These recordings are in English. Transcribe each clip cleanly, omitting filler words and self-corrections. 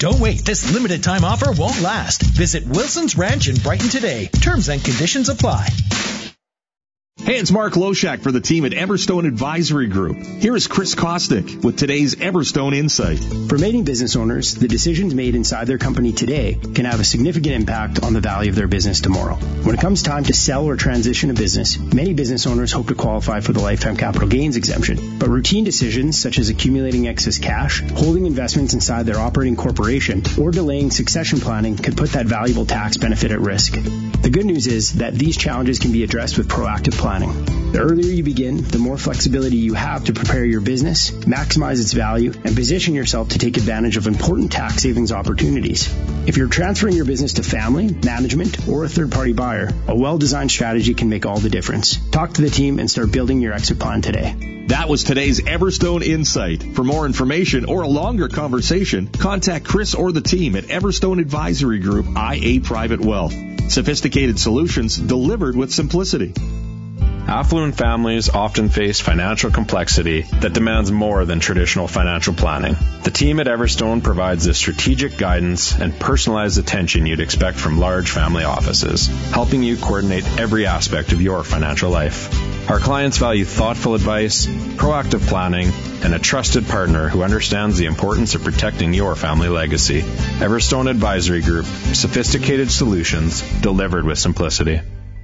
Don't wait. This limited time offer won't last. Visit Wilson's Ranch in Brighton today. Terms and conditions apply. Hey, it's Mark Loshak for the team at Everstone Advisory Group. Here is Chris Kostick with today's Everstone Insight. For many business owners, the decisions made inside their company today can have a significant impact on the value of their business tomorrow. When it comes time to sell or transition a business, many business owners hope to qualify for the lifetime capital gains exemption. But routine decisions such as accumulating excess cash, holding investments inside their operating corporation, or delaying succession planning could put that valuable tax benefit at risk. The good news is that these challenges can be addressed with proactive planning. The earlier you begin, the more flexibility you have to prepare your business, maximize its value, and position yourself to take advantage of important tax savings opportunities. If you're transferring your business to family, management, or a third-party buyer, a well-designed strategy can make all the difference. Talk to the team and start building your exit plan today. That was today's Everstone Insight. For more information or a longer conversation, contact Chris or the team at Everstone Advisory Group, IA Private Wealth. Sophisticated solutions delivered with simplicity. Affluent families often face financial complexity that demands more than traditional financial planning. The team at Everstone provides the strategic guidance and personalized attention you'd expect from large family offices, helping you coordinate every aspect of your financial life. Our clients value thoughtful advice, proactive planning, and a trusted partner who understands the importance of protecting your family legacy. Everstone Advisory Group, sophisticated solutions delivered with simplicity.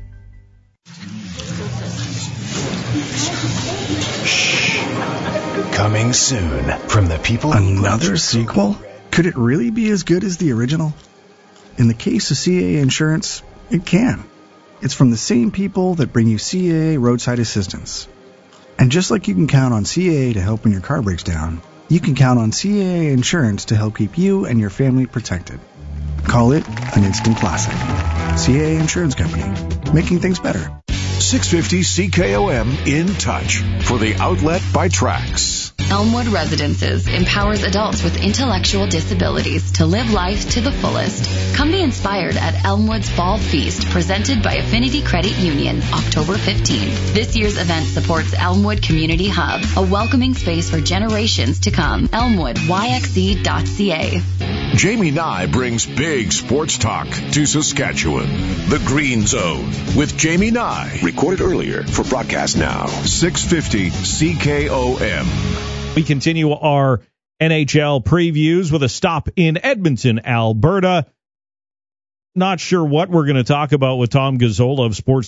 Coming soon from the people. Another sequel? Could it really be as good as the original? In the case of CAA Insurance, it can. It's from the same people that bring you CAA Roadside Assistance. And just like you can count on CAA to help when your car breaks down, you can count on CAA Insurance to help keep you and your family protected. Call it an instant classic. CAA Insurance Company, making things better. 650 CKOM In Touch for the outlet by Trax. Elmwood Residences empowers adults with intellectual disabilities to live life to the fullest. Come be inspired at Elmwood's Fall Feast, presented by Affinity Credit Union, October 15th. This year's event supports Elmwood Community Hub, a welcoming space for generations to come. ElmwoodYXE.ca. Jamie Nye brings big sports talk to Saskatchewan. The Green Zone with Jamie Nye. Recorded earlier for broadcast now. 650 CKOM. We continue our NHL previews with a stop in Edmonton, Alberta. Not sure what we're going to talk about with Tom Gazzola of Sports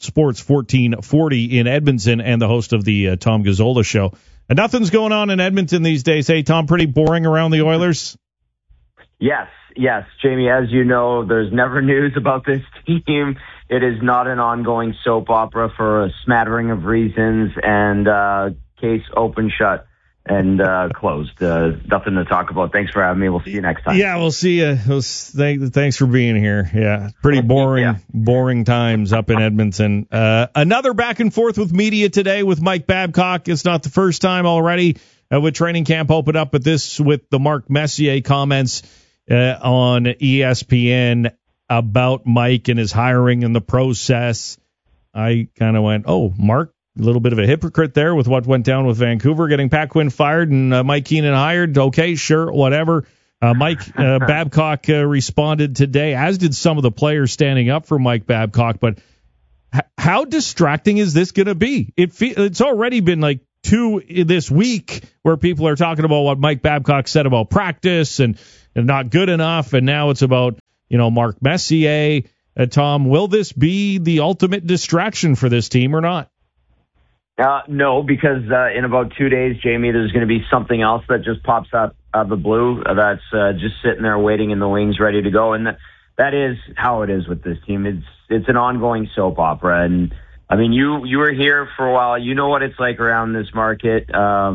1440 in Edmonton and the host of the Tom Gazzola Show. And nothing's going on in Edmonton these days. Hey, Tom, pretty boring around the Oilers? Yes, Jamie, as you know, there's never news about this team. It is not an ongoing soap opera for a smattering of reasons, and case open, shut, and closed. Nothing to talk about. Thanks for having me. We'll see you next time. Yeah, we'll see you. Thanks for being here. Yeah, pretty boring times up in Edmonton. Another back and forth with media today with Mike Babcock. It's not the first time already with training camp open up, but this with the Mark Messier comments on ESPN about Mike and his hiring and the process. I kind of went, oh, Mark, a little bit of a hypocrite there with what went down with Vancouver, getting Pat Quinn fired and Mike Keenan hired. Okay, sure, whatever. Mike Babcock responded today, as did some of the players standing up for Mike Babcock. But how distracting is this going to be? It's already been like 2 this week where people are talking about what Mike Babcock said about practice and not good enough, and now it's about Mark Messier. Tom, will this be the ultimate distraction for this team or not? No, because in about 2 days, Jamie, there's going to be something else that just pops up out of the blue that's just sitting there waiting in the wings, ready to go. And that is how it is with this team. It's an ongoing soap opera. And, I mean, you were here for a while. You know what it's like around this market.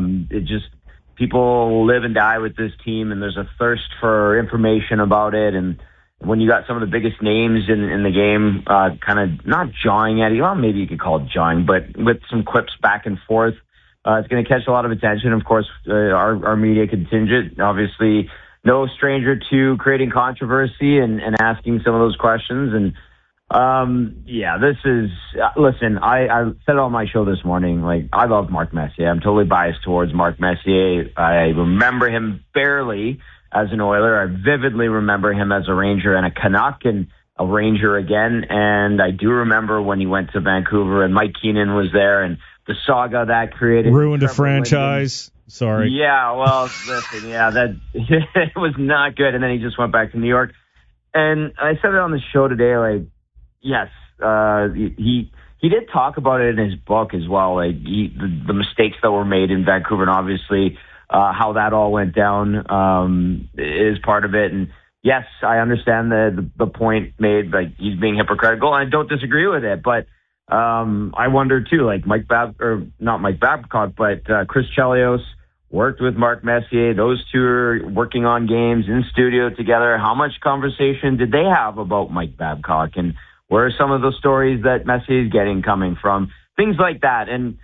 People live and die with this team, and there's a thirst for information about it. And when you got some of the biggest names in the game kind of not jawing at you, well, maybe you could call it jawing, but with some quips back and forth, it's going to catch a lot of attention. Of course, our media contingent, obviously no stranger to creating controversy and asking some of those questions. And This is, listen, I said it on my show this morning, like, I love Mark Messier. I'm totally biased towards Mark Messier. I remember him barely as an Oiler. I vividly remember him as a Ranger and a Canuck and a Ranger again. And I do remember when he went to Vancouver and Mike Keenan was there and the saga that created. Ruined a franchise. Sorry. Yeah, well, listen, that it was not good. And then he just went back to New York. And I said it on the show today, like, yes, he did talk about it in his book as well, like the mistakes that were made in Vancouver, and obviously how that all went down is part of it. And yes, I understand the point made, like he's being hypocritical, and I don't disagree with it. But I wonder too, like not Mike Babcock, but Chris Chelios worked with Mark Messier. Those two are working on games in studio together. How much conversation did they have about Mike Babcock, and where are some of those stories that Messier is getting coming from? Things like that. And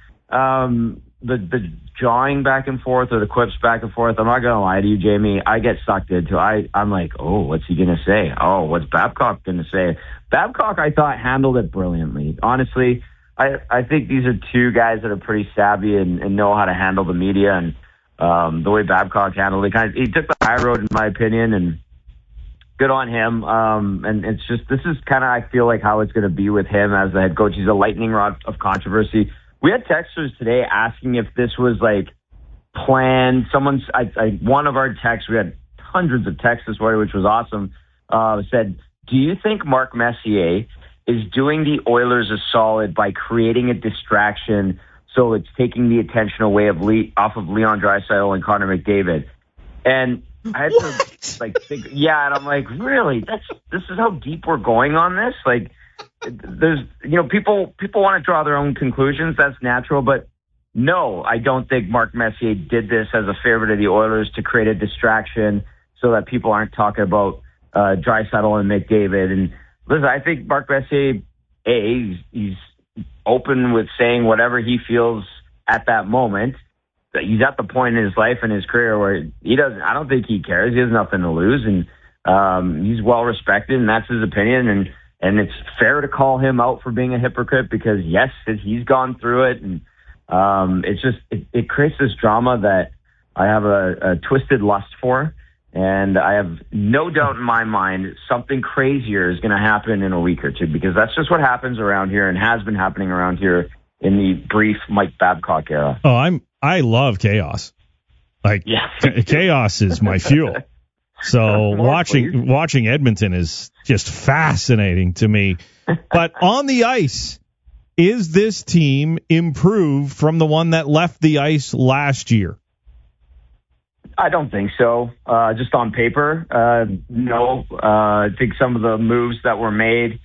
the jawing back and forth or the quips back and forth, I'm not going to lie to you, Jamie, I get sucked into. I'm like, oh, what's he going to say? Oh, what's Babcock going to say? Babcock, I thought, handled it brilliantly. Honestly, I think these are two guys that are pretty savvy and know how to handle the media. And the way Babcock handled it, he took the high road, in my opinion, and good on him. And it's just, this is kind of, I feel like, how it's going to be with him as the head coach. He's a lightning rod of controversy. We had texters today asking if this was like planned. One of our texts, we had hundreds of texts this morning, which was awesome, said, do you think Mark Messier is doing the Oilers a solid by creating a distraction so it's taking the attention away off of Leon Draisaitl and Connor McDavid? And I had to think, and I'm like, really? This is how deep we're going on this? Like, there's, people want to draw their own conclusions. That's natural, but no, I don't think Mark Messier did this as a favor to the Oilers to create a distraction so that people aren't talking about Draisaitl and McDavid. And listen, I think Mark Messier, he's open with saying whatever he feels at that moment. He's at the point in his life and his career where I don't think he cares. He has nothing to lose, and he's well respected, and that's his opinion. And it's fair to call him out for being a hypocrite because yes, he's gone through it, and it creates this drama that I have a twisted lust for, and I have no doubt in my mind something crazier is going to happen in a week or two, because that's just what happens around here and has been happening around here in the brief Mike Babcock era. Oh, I love chaos. Like, chaos is my fuel. So watching Edmonton is just fascinating to me. But on the ice, is this team improved from the one that left the ice last year? I don't think so. Just on paper, no. I think some of the moves that were made,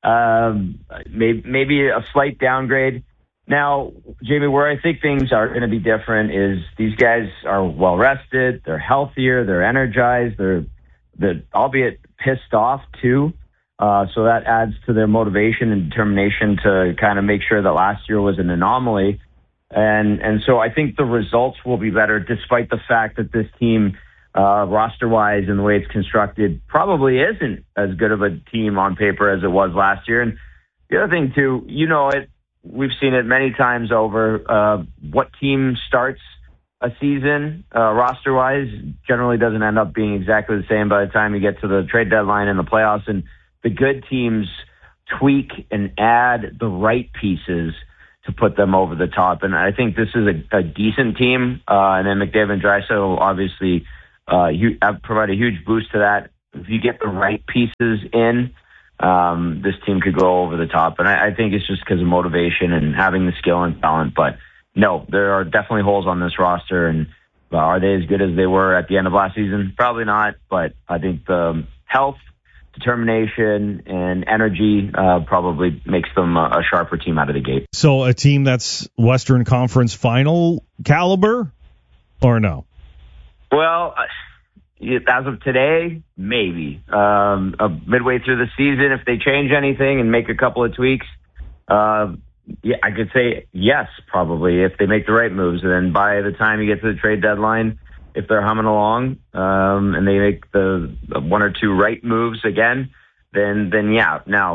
maybe a slight downgrade. Now, Jamie, where I think things are going to be different is these guys are well rested, they're healthier, they're energized, they're albeit pissed off too. So that adds to their motivation and determination to kind of make sure that last year was an anomaly. And so I think the results will be better, despite the fact that this team, roster-wise and the way it's constructed, probably isn't as good of a team on paper as it was last year. And the other thing too, we've seen it many times over. What team starts a season roster-wise generally doesn't end up being exactly the same by the time you get to the trade deadline and the playoffs. And the good teams tweak and add the right pieces to put them over the top. And I think this is a decent team. And then McDavid and Draisaitl will obviously provide a huge boost to that. If you get the right pieces in, this team could go over the top. And I think it's just because of motivation and having the skill and talent. But no, there are definitely holes on this roster. And are they as good as they were at the end of last season? Probably not. But I think the health, determination, and energy probably makes them a sharper team out of the gate. So a team that's Western Conference final caliber, or no? Well, as of today, maybe. Midway through the season, if they change anything and make a couple of tweaks, I could say yes, probably, if they make the right moves. And then by the time you get to the trade deadline, if they're humming along and they make the one or two right moves again, then yeah. Now,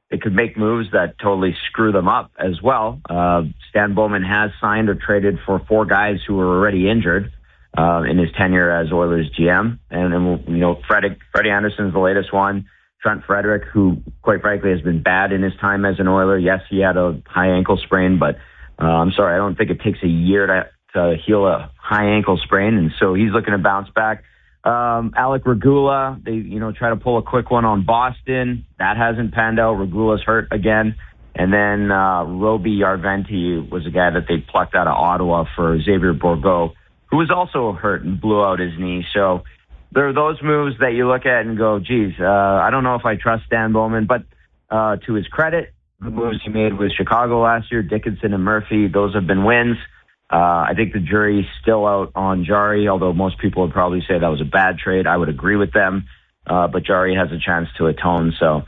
it could make moves that totally screw them up as well. Stan Bowman has signed or traded for 4 guys who were already injured in his tenure as Oilers GM. And then, Freddie Anderson's the latest one. Trent Frederick, who quite frankly has been bad in his time as an Oiler. Yes, he had a high ankle sprain, but I'm sorry, I don't think it takes a year to heal a high ankle sprain. And so he's looking to bounce back. Alec Regula, they, try to pull a quick one on Boston. That hasn't panned out. Regula's hurt again. And then, Roby Yarventi was a guy that they plucked out of Ottawa for Xavier Bourgault, who was also hurt and blew out his knee. So there are those moves that you look at and go, geez, I don't know if I trust Stan Bowman, but, to his credit, the moves he made with Chicago last year, Dickinson and Murphy, those have been wins. I think the jury's still out on Jari, although most people would probably say that was a bad trade. I would agree with them. But Jari has a chance to atone. So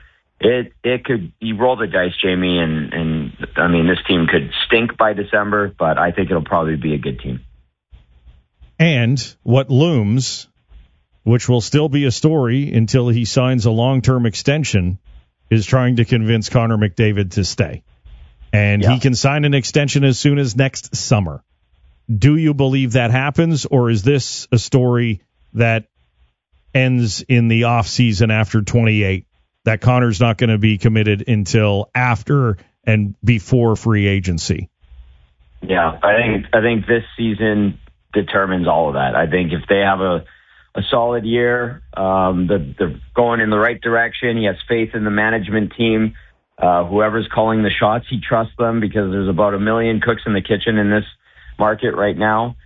you roll the dice, Jamie, and I mean, this team could stink by December, but I think it'll probably be a good team. And what looms, which will still be a story until he signs a long-term extension, is trying to convince Connor McDavid to stay. And he can sign an extension as soon as next summer. Do you believe that happens, or is this a story that ends in the offseason after 28, that Connor's not going to be committed until after and before free agency? Yeah, I think this season determines all of that. I think if they have a solid year, they're going in the right direction. He has faith in the management team. Whoever's calling the shots, he trusts them, because there's about 1 million cooks in the kitchen in this market right now.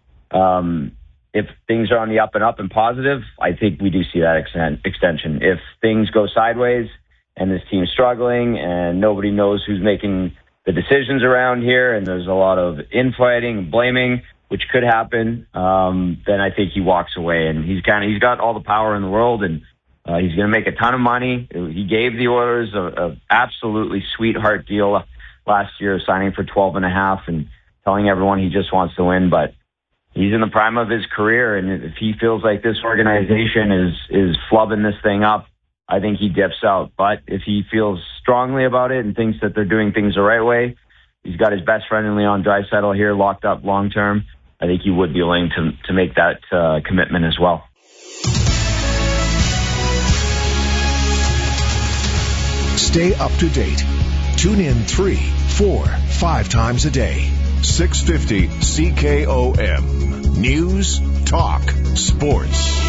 If things are on the up and up and positive, I think we do see that extension. If things go sideways and this team's struggling and nobody knows who's making the decisions around here, and there's a lot of infighting and blaming, which could happen, then I think he walks away. And he's got all the power in the world, and he's going to make a ton of money. He gave the Oilers a absolutely sweetheart deal last year, signing for $12.5 and telling everyone he just wants to win. But he's in the prime of his career, and if he feels like this organization is flubbing this thing up, I think he dips out. But if he feels strongly about it and thinks that they're doing things the right way, he's got his best friend in Leon Draisaitl here locked up long term. I think he would be willing to make that commitment as well. Stay up to date. Tune in 3, 4, 5 times a day. 650 CKOM. News, talk, sports.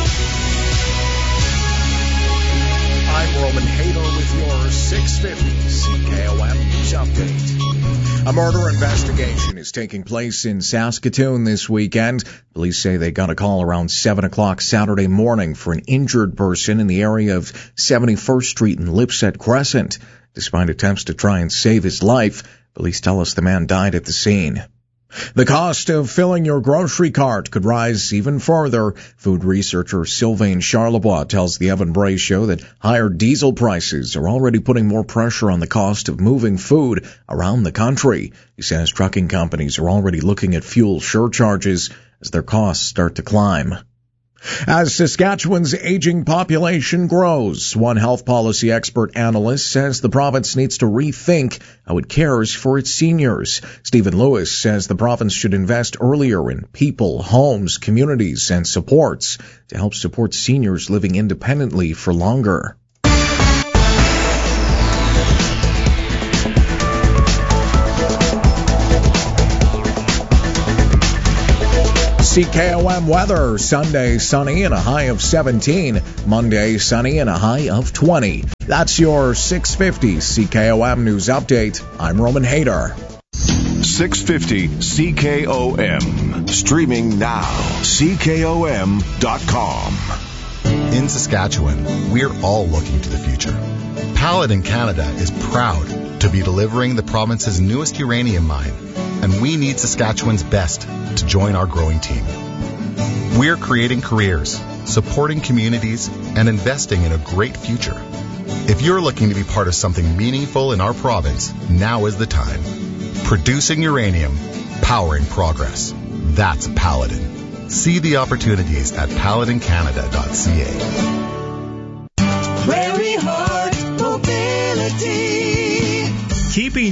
I'm Roman Hader with your 650 CKOM News Update. A murder investigation is taking place in Saskatoon this weekend. Police say they got a call around 7 o'clock Saturday morning for an injured person in the area of 71st Street and Lipset Crescent. Despite attempts to try and save his life, police tell us the man died at the scene. The cost of filling your grocery cart could rise even further. Food researcher Sylvain Charlebois tells the Evan Bray Show that higher diesel prices are already putting more pressure on the cost of moving food around the country. He says trucking companies are already looking at fuel surcharges as their costs start to climb. As Saskatchewan's aging population grows, one health policy expert analyst says the province needs to rethink how it cares for its seniors. Stephen Lewis says the province should invest earlier in people, homes, communities, and supports to help support seniors living independently for longer. CKOM weather, Sunday sunny and a high of 17. Monday sunny and a high of 20. That's your 650 CKOM News Update. I'm Roman Hader. 650 CKOM. Streaming now. CKOM.com. In Saskatchewan, we're all looking to the future. Paladin Canada is proud to be delivering the province's newest uranium mine, and we need Saskatchewan's best to join our growing team. We're creating careers, supporting communities, and investing in a great future. If you're looking to be part of something meaningful in our province, now is the time. Producing uranium, powering progress. That's Paladin. See the opportunities at paladincanada.ca. Prairie Heart Mobility.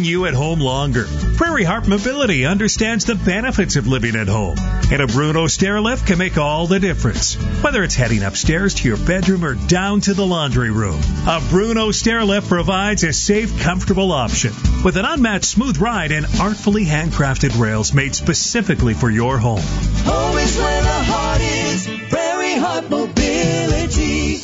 you at home longer. Prairie Heart Mobility understands the benefits of living at home, and a Bruno Stairlift can make all the difference. Whether it's heading upstairs to your bedroom or down to the laundry room, a Bruno Stairlift provides a safe, comfortable option with an unmatched smooth ride and artfully handcrafted rails made specifically for your home. Home is where the heart is. Prairie Heart Mobility.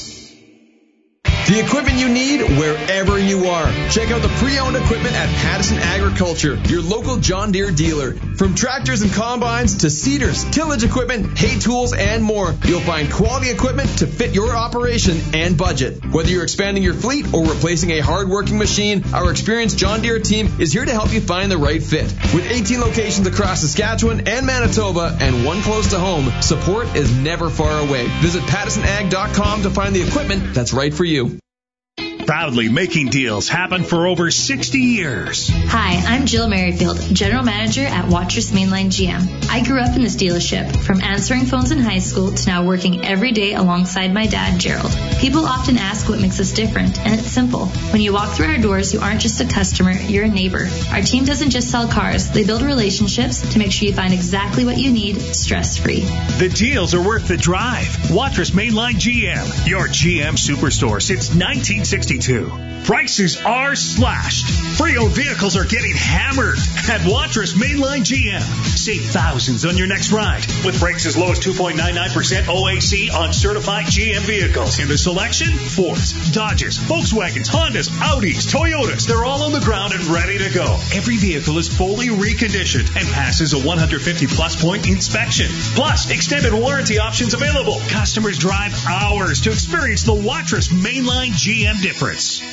The equipment you need wherever you are. Check out the pre-owned equipment at Patterson Agriculture, your local John Deere dealer. From tractors and combines to seeders, tillage equipment, hay tools, and more, you'll find quality equipment to fit your operation and budget. Whether you're expanding your fleet or replacing a hard-working machine, our experienced John Deere team is here to help you find the right fit. With 18 locations across Saskatchewan and Manitoba and one close to home, support is never far away. Visit PattersonAg.com to find the equipment that's right for you. Proudly making deals happen for over 60 years. Hi, I'm Jill Merrifield, General Manager at Watrous Mainline GM. I grew up in this dealership, from answering phones in high school to now working every day alongside my dad, Gerald. People often ask what makes us different, and it's simple. When you walk through our doors, you aren't just a customer, you're a neighbor. Our team doesn't just sell cars, they build relationships to make sure you find exactly what you need, stress-free. The deals are worth the drive. Watrous Mainline GM, your GM superstore since 1962. Prices are slashed. Pre-owned vehicles are getting hammered at Watrous Mainline GM. Save thousands on your next ride with rates as low as 2.99% OAC on certified GM vehicles. In the selection, Fords, Dodges, Volkswagens, Hondas, Audis, Toyotas. They're all on the ground and ready to go. Every vehicle is fully reconditioned and passes a 150-plus point inspection. Plus, extended warranty options available. Customers drive hours to experience the Watrous Mainline GM difference.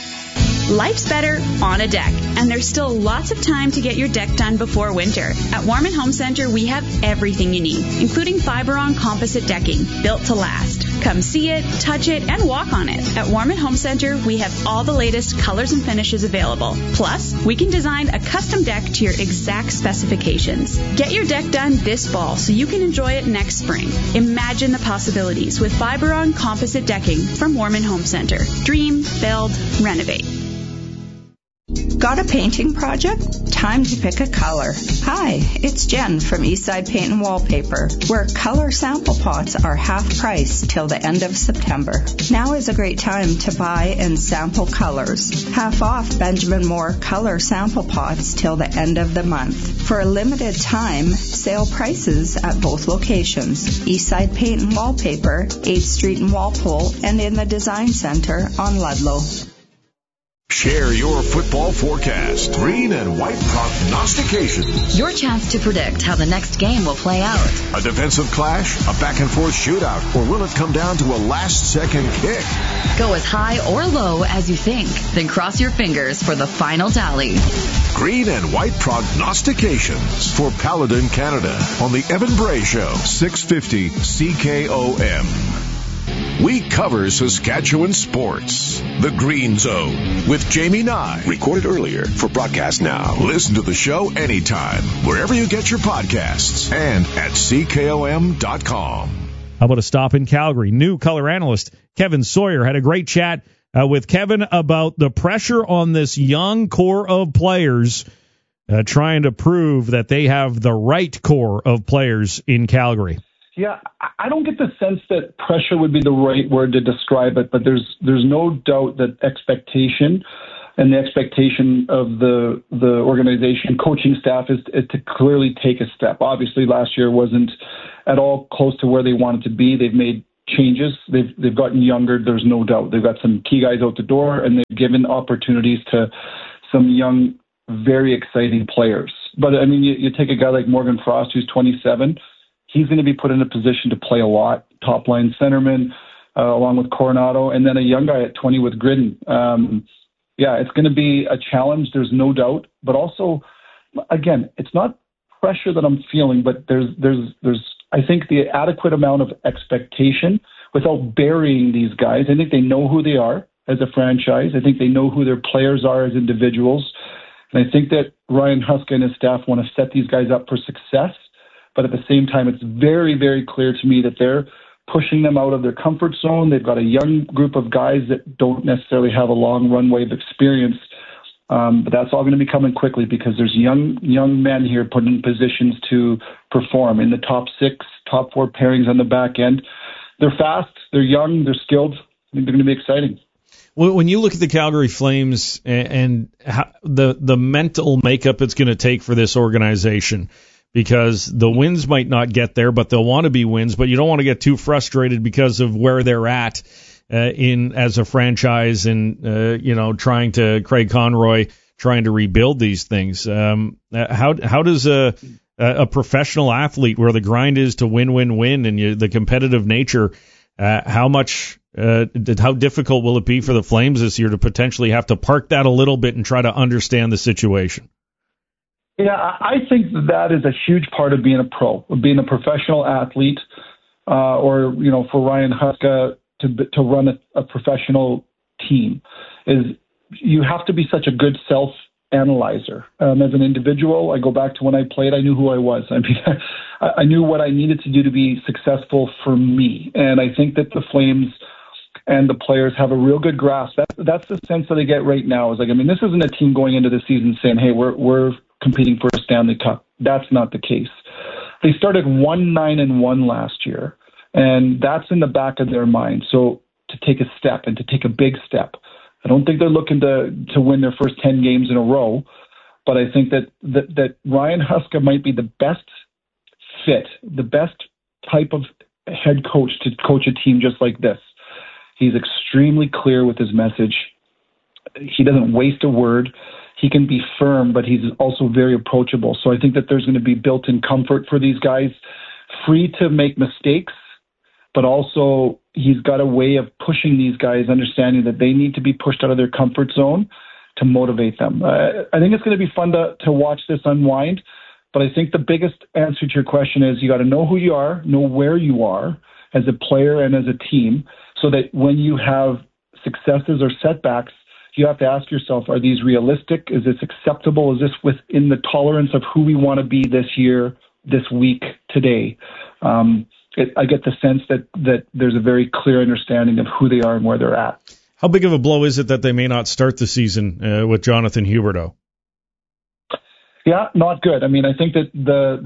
Life's better on a deck, and there's still lots of time to get your deck done before winter. At Warman Home Center, we have everything you need, including Fiberon composite decking, built to last. Come see it, touch it, and walk on it. At Warman Home Center, we have all the latest colors and finishes available. Plus, we can design a custom deck to your exact specifications. Get your deck done this fall so you can enjoy it next spring. Imagine the possibilities with Fiberon composite decking from Warman Home Center. Dream, build, renovate. Got a painting project? Time to pick a color. Hi, it's Jen from Eastside Paint and Wallpaper, where color sample pots are half price till the end of September. Now is a great time to buy and sample colors. Half off Benjamin Moore color sample pots till the end of the month. For a limited time, sale prices at both locations. Eastside Paint and Wallpaper, 8th Street in Walpole, and in the Design Center on Ludlow. Share your football forecast. Green and white prognostications. Your chance to predict how the next game will play out. A defensive clash, a back-and-forth shootout, or will it come down to a last-second kick? Go as high or low as you think, then cross your fingers for the final tally. Green and white prognostications for Paladin Canada on the Evan Bray Show, 650 CKOM. We cover Saskatchewan sports. The Green Zone with Jamie Nye. Recorded earlier for broadcast now. Listen to the show anytime, wherever you get your podcasts and at CKOM.com. How about a stop in Calgary? New color analyst Kevin Sawyer had a great chat with Kevin about the pressure on this young core of players trying to prove that they have the right core of players in Calgary. Yeah, I don't get the sense that pressure would be the right word to describe it, but there's no doubt that expectation and the expectation of the organization, coaching staff is to clearly take a step. Obviously, last year wasn't at all close to where they wanted to be. They've made changes. They've gotten younger. There's no doubt. They've got some key guys out the door, and they've given opportunities to some young, very exciting players. But, I mean, you take a guy like Morgan Frost, who's 27. He's going to be put in a position to play a lot, top-line centerman, along with Coronado, and then a young guy at 20 with Gridden. Yeah, it's going to be a challenge, there's no doubt. But also, again, it's not pressure that I'm feeling, but there's I think the adequate amount of expectation without burying these guys. I think they know who they are as a franchise. I think they know who their players are as individuals. And I think that Ryan Huska and his staff want to set these guys up for success. But at the same time, it's very, very clear to me that they're pushing them out of their comfort zone. They've got a young group of guys that don't necessarily have a long runway of experience But that's all going to be coming quickly because there's young men here put in positions to perform in the top 6, top 4 pairings on the back end. They're fast, they're young, they're skilled. I think they're going to be exciting. When you look at the Calgary Flames and how the mental makeup it's going to take for this organization, because the wins might not get there, but they'll want to be wins, but you don't want to get too frustrated because of where they're at as a franchise and trying to Craig Conroy trying to rebuild these things. How does a professional athlete where the grind is to win and the competitive nature, how difficult will it be for the Flames this year to potentially have to park that a little bit and try to understand the situation? Yeah, I think that is a huge part of being a pro, being a professional athlete, or for Ryan Huska to run a professional team, is you have to be such a good self-analyzer. As an individual, I go back to when I played, I knew who I was. I mean, I knew what I needed to do to be successful for me, and I think that the Flames and the players have a real good grasp. That's the sense that I get right now. Is like, I mean, this isn't a team going into the season saying, "Hey, we're competing for a Stanley Cup." That's not the case. They started 1-9-1 last year, and that's in the back of their mind. So to take a step and to take a big step, I don't think they're looking to win their first 10 games in a row, but I think that Ryan Huska might be the best fit, the best type of head coach to coach a team just like this. He's extremely clear with his message. He doesn't waste a word. He can be firm, but he's also very approachable. So I think that there's going to be built-in comfort for these guys, free to make mistakes, but also he's got a way of pushing these guys, understanding that they need to be pushed out of their comfort zone to motivate them. I think it's going to be fun to watch this unwind, but I think the biggest answer to your question is you got to know who you are, know where you are as a player and as a team, so that when you have successes or setbacks, you have to ask yourself, are these realistic? Is this acceptable? Is this within the tolerance of who we want to be this year, this week, today? I get the sense that there's a very clear understanding of who they are and where they're at. How big of a blow is it that they may not start the season with Jonathan Huberdeau? Yeah, not good. I mean, I think that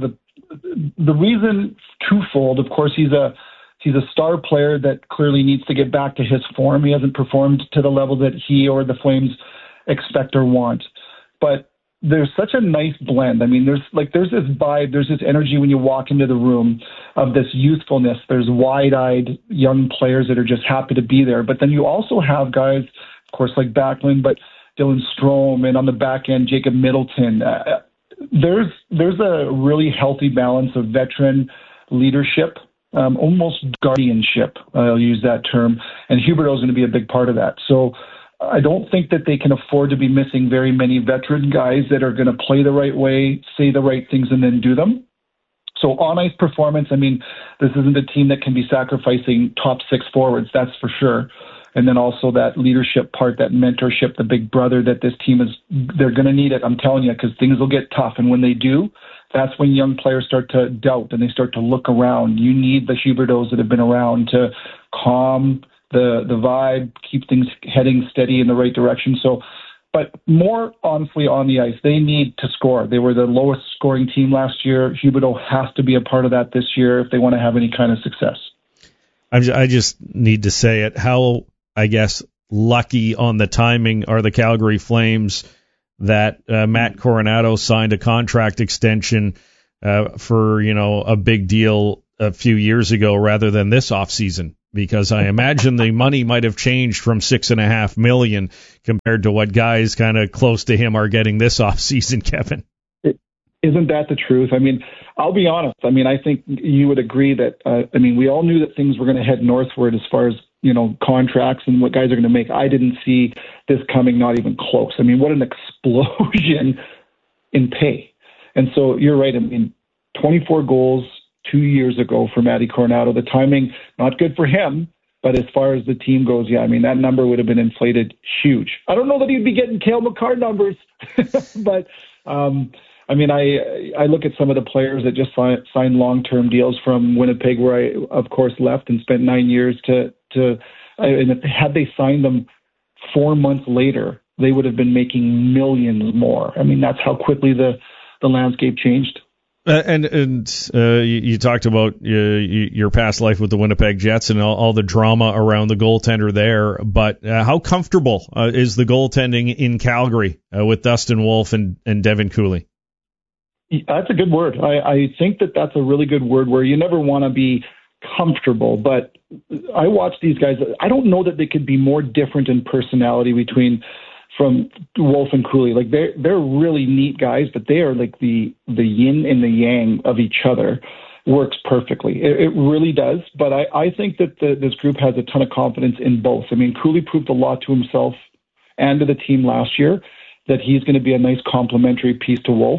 the reason twofold. Of course, he's a star player that clearly needs to get back to his form. He hasn't performed to the level that he or the Flames expect or want. But there's such a nice blend. I mean, there's this vibe, there's this energy when you walk into the room of this youthfulness. There's wide-eyed young players that are just happy to be there. But then you also have guys, of course, like Backlund, but Dylan Strome, and on the back end, Jacob Middleton. There's a really healthy balance of veteran leadership, almost guardianship, I'll use that term, and Huberdeau is going to be a big part of that. So I don't think that they can afford to be missing very many veteran guys that are going to play the right way, say the right things, and then do them. So on-ice performance, I mean, this isn't a team that can be sacrificing top 6 forwards, that's for sure. And then also that leadership part, that mentorship, the big brother that this team is, they're going to need it, I'm telling you, because things will get tough. And when they do, that's when young players start to doubt and they start to look around. You need the Huberdeaus that have been around to calm the vibe, keep things heading steady in the right direction. So, but more honestly on the ice, they need to score. They were the lowest scoring team last year. Huberdeau has to be a part of that this year if they want to have any kind of success. I just need to say it. How, I guess, lucky on the timing are the Calgary Flames that Matt Coronado signed a contract extension for, a big deal a few years ago rather than this offseason, because I imagine the money might have changed from $6.5 million compared to what guys kind of close to him are getting this offseason, Kevin. Isn't that the truth? I mean, I'll be honest. I mean, I think you would agree that, we all knew that things were going to head northward as far as, contracts and what guys are going to make. I didn't see this coming, not even close. I mean, what an explosion in pay. And so you're right. I mean, 24 goals 2 years ago for Matty Coronado. The timing, not good for him, but as far as the team goes, yeah, I mean, that number would have been inflated huge. I don't know that he'd be getting Cale Makar numbers, but I look at some of the players that just signed long-term deals from Winnipeg, where I, of course, left and spent 9 years and had they signed them 4 months later, they would have been making millions more. I mean, that's how quickly the landscape changed. You talked about your past life with the Winnipeg Jets and all the drama around the goaltender there. But how comfortable is the goaltending in Calgary with Dustin Wolf and Devin Cooley? That's a good word. I think that's a really good word where you never want to be comfortable. But I watch these guys. I don't know that they could be more different in personality from Wolf and Cooley. Like they're really neat guys, but they are like the yin and the yang of each other. Works perfectly. It really does. But I think that this group has a ton of confidence in both. I mean, Cooley proved a lot to himself and to the team last year that he's going to be a nice complementary piece to Wolf.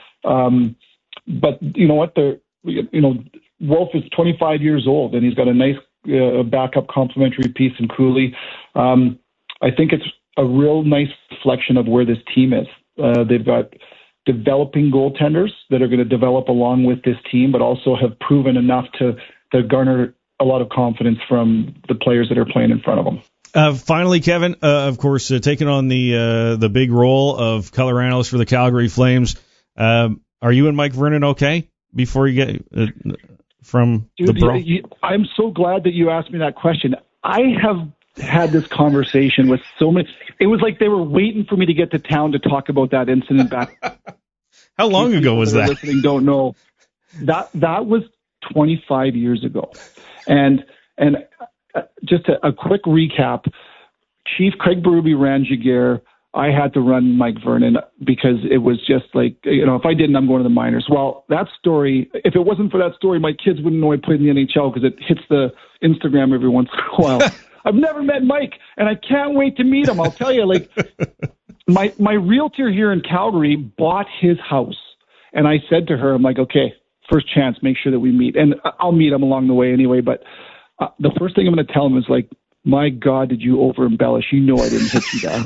But you know what? Wolf is 25 years old and he's got a nice backup complementary piece in Cooley. I think it's a real nice reflection of where this team is. They've got developing goaltenders that are going to develop along with this team, but also have proven enough to garner a lot of confidence from the players that are playing in front of them. Finally, Kevin, of course, taking on the big role of color analyst for the Calgary Flames. Are you and Mike Vernon okay before you get from the Bro? I'm so glad that you asked me that question. I have had this conversation with so many. It was like they were waiting for me to get to town to talk about that incident back. How long ago was that? Listening don't know. That was 25 years ago. And just a quick recap. Chief Craig Berube ran Giguère. I had to run Mike Vernon because it was just like, if I didn't, I'm going to the minors. Well, that story, if it wasn't for that story, my kids wouldn't know I played in the NHL because it hits the Instagram every once in a while. I've never met Mike, and I can't wait to meet him. I'll tell you, like, my realtor here in Calgary bought his house, and I said to her, I'm like, okay, first chance, make sure that we meet. And I'll meet him along the way anyway, but the first thing I'm going to tell him is like, my God, did you over-embellish? You know I didn't hit you that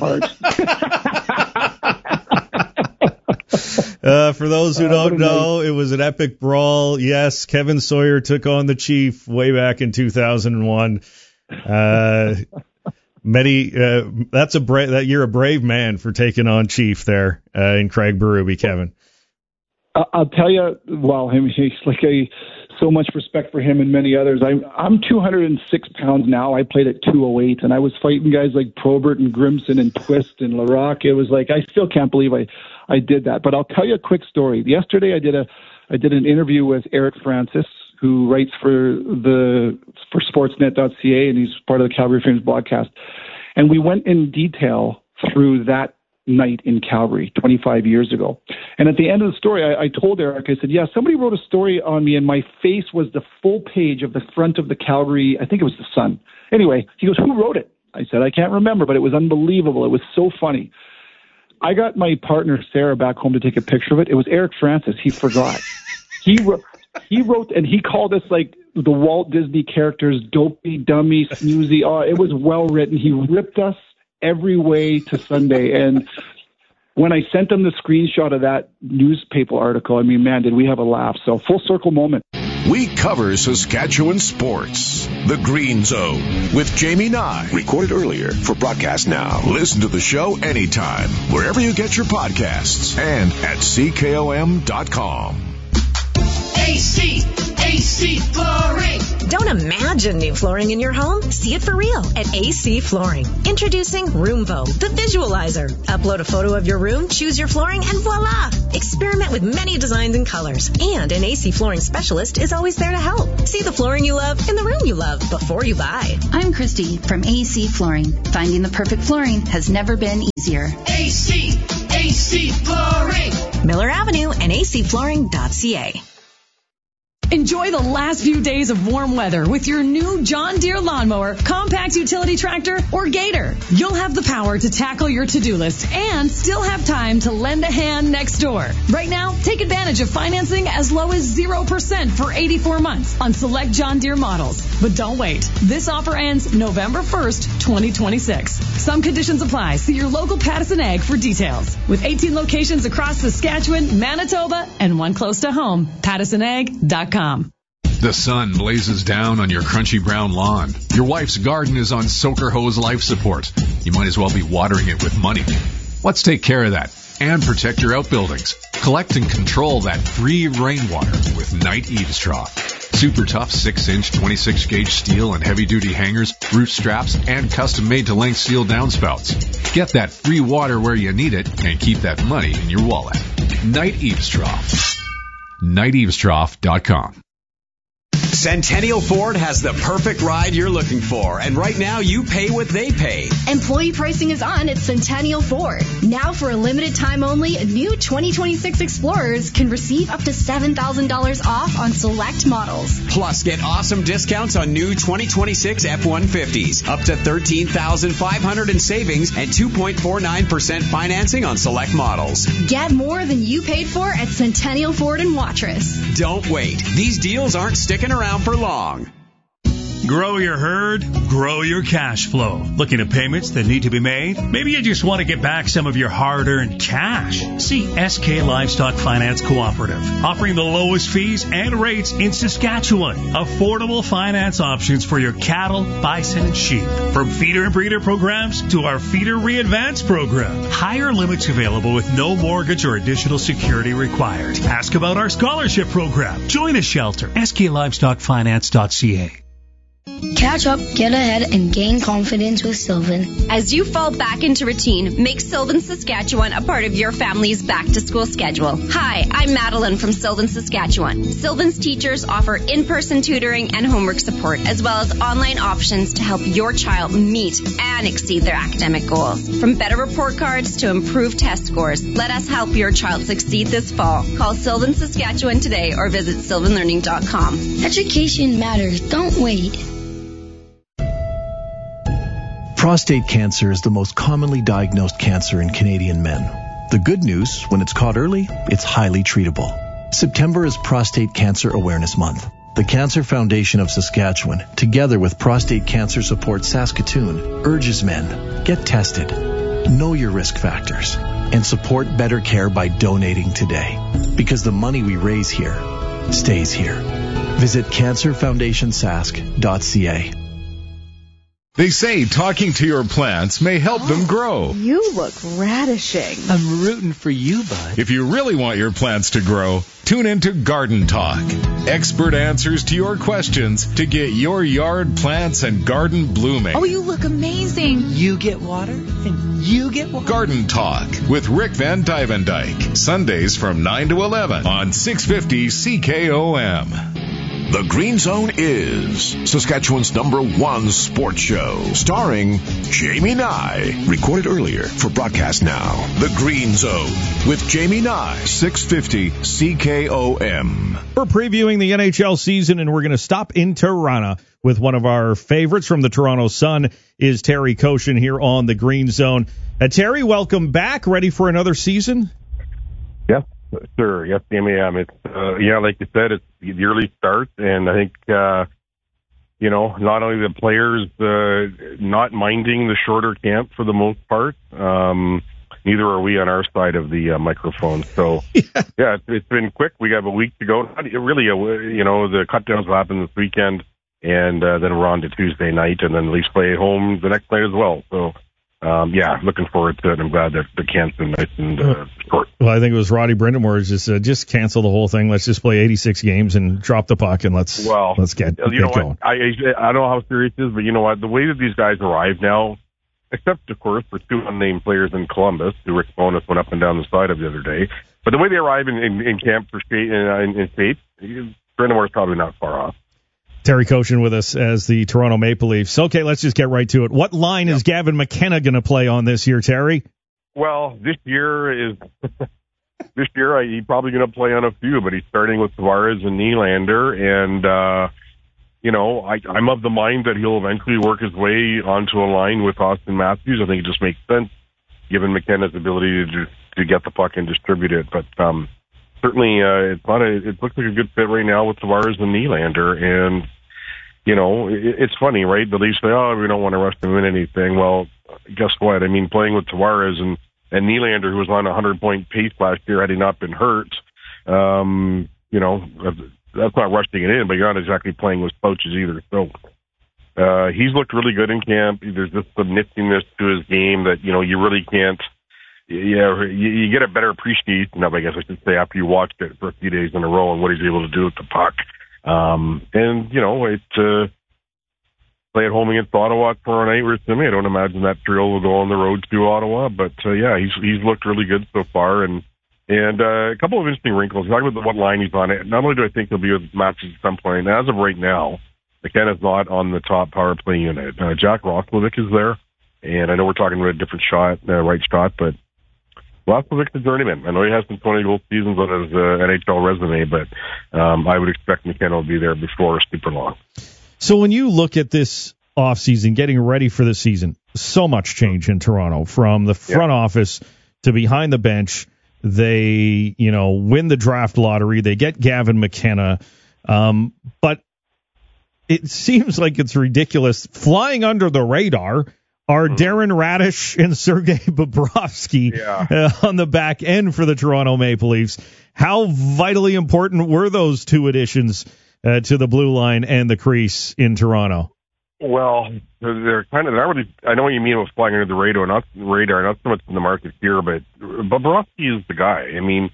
hard. For those who don't know, it was an epic brawl. Yes, Kevin Sawyer took on the Chief way back in 2001. You're a brave man for taking on Chief there in Craig Berube, Kevin. I'll tell you, well, he's like so much respect for him and many others. I'm 206 pounds now. I played at 208, and I was fighting guys like Probert and Grimson and Twist and Larocque. It was like I still can't believe I did that. But I'll tell you a quick story. Yesterday, I did an interview with Eric Francis, who writes for Sportsnet.ca, and he's part of the Calgary Flames broadcast. And we went in detail through that night in Calgary 25 years ago. And at the end of the story, I told Eric, I said, yeah, somebody wrote a story on me and my face was the full page of the front of the Calgary, I think it was the Sun. Anyway, he goes, who wrote it? I said, I can't remember, but it was unbelievable. It was so funny. I got my partner, Sarah, back home to take a picture of it. It was Eric Francis. He forgot. He wrote, and he called us like the Walt Disney characters, dopey, dummy, snoozy. Oh, it was well written. He ripped us every way to Sunday. And when I sent him the screenshot of that newspaper article, I mean, man, did we have a laugh. So full circle moment. We cover Saskatchewan sports. The Green Zone with Jamie Nye. Recorded earlier for broadcast now. Listen to the show anytime, wherever you get your podcasts and at CKOM.com. AC Flooring. Don't imagine new flooring in your home. See it for real at AC Flooring. Introducing Roomvo, the visualizer. Upload a photo of your room, choose your flooring, and voila! Experiment with many designs and colors. And an AC Flooring specialist is always there to help. See the flooring you love in the room you love before you buy. I'm Christy from AC Flooring. Finding the perfect flooring has never been easier. AC Flooring. Miller Avenue and acflooring.ca. Enjoy the last few days of warm weather with your new John Deere lawnmower, compact utility tractor, or Gator. You'll have the power to tackle your to-do list and still have time to lend a hand next door. Right now, take advantage of financing as low as 0% for 84 months on select John Deere models. But don't wait. This offer ends November 1st, 2026. Some conditions apply. See your local Pattison Ag for details. With 18 locations across Saskatchewan, Manitoba, and one close to home, PattisonAg.com. The sun blazes down on your crunchy brown lawn. Your wife's garden is on Soaker Hose life support. You might as well be watering it with money. Let's take care of that and protect your outbuildings. Collect and control that free rainwater with Knight Eaves Trough. Super tough 6-inch 26-gauge steel and heavy-duty hangers, roof straps, and custom-made-to-length steel downspouts. Get that free water where you need it and keep that money in your wallet. Knight Eaves Trough. KnightEavesTrough.com. Centennial Ford has the perfect ride you're looking for, and right now you pay what they pay. Employee pricing is on at Centennial Ford. Now for a limited time only, new 2026 Explorers can receive up to $7,000 off on select models. Plus, get awesome discounts on new 2026 F-150s, up to $13,500 in savings and 2.49% financing on select models. Get more than you paid for at Centennial Ford in Watrous. Don't wait. These deals aren't sticking around for long. Grow your herd, grow your cash flow. Looking at payments that need to be made? Maybe you just want to get back some of your hard-earned cash. See SK Livestock Finance Cooperative, offering the lowest fees and rates in Saskatchewan. Affordable finance options for your cattle, bison, and sheep. From feeder and breeder programs to our Feeder Readvance program. Higher limits available with no mortgage or additional security required. Ask about our scholarship program. Join a shelter. SKLivestockFinance.ca. Catch up, get ahead, and gain confidence with Sylvan. As you fall back into routine, make Sylvan Saskatchewan a part of your family's back-to-school schedule. Hi, I'm Madeline from Sylvan Saskatchewan. Sylvan's teachers offer in-person tutoring and homework support, as well as online options to help your child meet and exceed their academic goals. From better report cards to improved test scores, let us help your child succeed this fall. Call Sylvan Saskatchewan today or visit sylvanlearning.com. Education matters. Don't wait. Prostate cancer is the most commonly diagnosed cancer in Canadian men. The good news, when it's caught early, it's highly treatable. September is Prostate Cancer Awareness Month. The Cancer Foundation of Saskatchewan, together with Prostate Cancer Support Saskatoon, urges men, get tested, know your risk factors, and support better care by donating today. Because the money we raise here stays here. Visit cancerfoundationsask.ca. They say talking to your plants may help them grow. You look radishing. I'm rooting for you, bud. If you really want your plants to grow, tune into Garden Talk. Expert answers to your questions to get your yard plants and garden blooming. Oh, you look amazing. You get water and you get water. Garden Talk with Rick Van Dyvendyke. Sundays from 9 to 11 on 650 CKOM. The Green Zone is Saskatchewan's #1 sports show, starring Jamie Nye. Recorded earlier for broadcast now. The Green Zone with Jamie Nye, 650 CKOM. We're previewing the NHL season, and we're going to stop in Toronto with one of our favorites from the Toronto Sun, is Terry Koshin here on the Green Zone. Terry, welcome back. Ready for another season? Yes, sir. Yes, Jamie. It's like you said, it's the early start, and I think not only the players not minding the shorter camp for the most part. Neither are we on our side of the microphone. So it's been quick. We got a week to go. Really, the cutdowns will happen this weekend, and then we're on to Tuesday night, and then the Leafs play home the next night as well. So. Looking forward to it. I'm glad that the camp's been nice and short. Well, I think it was Roddy Brind'Amour just cancel the whole thing. Let's just play 86 games and drop the puck, and let's get going. I don't know how serious it is, but you know what? The way that these guys arrive now, except, of course, for two unnamed players in Columbus, who Rick Bowness went up and down the side of the other day, but the way they arrive in camp for in States, Brind'Amour's probably not far off. Terry Koshin with us as the Toronto Maple Leafs. Okay, let's just get right to it. What line is Gavin McKenna going to play on this year, Terry? Well, this year he's probably going to play on a few, but he's starting with Tavares and Nylander, and I'm of the mind that he'll eventually work his way onto a line with Austin Matthews. I think it just makes sense given McKenna's ability to get the puck and distribute it, but. Certainly, it looks like a good fit right now with Tavares and Nylander, and it's funny, right? The Leafs say, we don't want to rush them in anything. Well, guess what? I mean, playing with Tavares and Nylander, who was on a 100-point pace last year, had he not been hurt, that's not rushing it in, but you're not exactly playing with slouches either. So he's looked really good in camp. There's just some niftiness to his game that, you know, you really can't. Yeah, you get a better appreciation of, I guess I should say, after you watched it for a few days in a row and what he's able to do with the puck. And, you know, play at home against Ottawa tomorrow night with Simi. I don't imagine that trio will go on the road to Ottawa, but yeah, he's looked really good so far. And a couple of interesting wrinkles. Talking about what line he's on. Not only do I think he'll be with Matthews at some point, as of right now, McKenna's not on the top power play unit. Jack Roslovic is there, and I know we're talking about a different shot, right shot, but Roslovic's a journeyman. I know he has some 20-goal seasons on his NHL resume, but I would expect McKenna will be there before super long. So when you look at this offseason, getting ready for the season, so much change in Toronto, from the front office to behind the bench. They, you know, win the draft lottery. They get Gavin McKenna. But it seems like it's ridiculous. Flying under the radar are Darren Radish and Sergei Bobrovsky on the back end for the Toronto Maple Leafs. How vitally important were those two additions to the blue line and the crease in Toronto? Well, they're kind of not really. I know what you mean with flying under the radar, not so much in the market here, but Bobrovsky is the guy. I mean,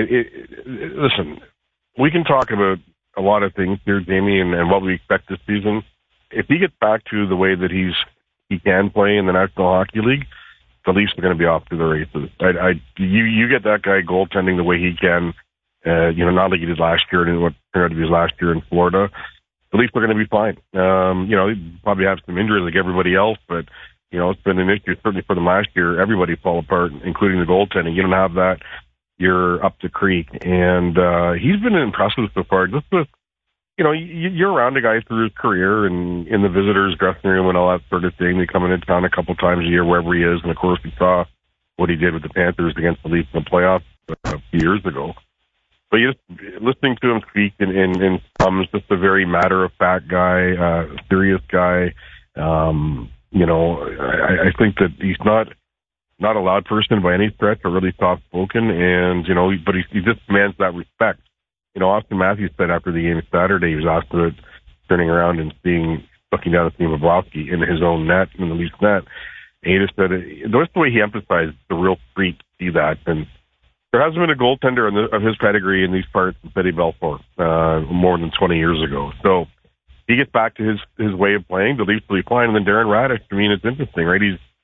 listen, we can talk about a lot of things here, Jamie, and what we expect this season. If he gets back to the way that he can play in the National Hockey League, the Leafs are going to be off to the races. You get that guy goaltending the way he can, you know, not like he did last year and what turned out to be his last year in Florida. The Leafs are going to be fine. You know, they probably have some injuries like everybody else, but, you know, it's been an issue certainly for them last year. Everybody fall apart, including the goaltending. You don't have that, you're up the creek. And he's been impressive so far. Just with, you know, you're around a guy through his career and in the visitors' dressing room and all that sort of thing. They come into town a couple times a year, wherever he is. And, of course, we saw what he did with the Panthers against the Leafs in the playoffs a few years ago. But just listening to him speak in just a very matter-of-fact guy, serious guy. You know, I think that he's not a loud person by any stretch, but really soft-spoken. And, you know, but he just demands that respect. You know, Austin Matthews said after the game Saturday, he was asked about turning around and looking down at Steve Bobrovsky in his own net, in the Leafs net. And he just said, that's the way he emphasized the real street to see that. And there hasn't been a goaltender of his pedigree in these parts since Eddie Belfour more than 20 years ago. So he gets back to his way of playing. The Leafs will be fine. And then Darren Radish, I mean, it's interesting, right?